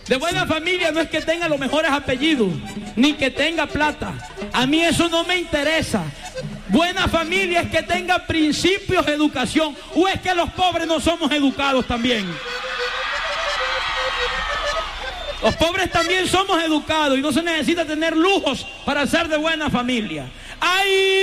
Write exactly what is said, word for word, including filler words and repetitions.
De buena familia no es que tenga los mejores apellidos, ni que tenga plata. A mí eso no me interesa. Buena familia es que tenga principios de educación. ¿O es que los pobres no somos educados también? Los pobres también somos educados y no se necesita tener lujos para ser de buena familia. ¡Ay!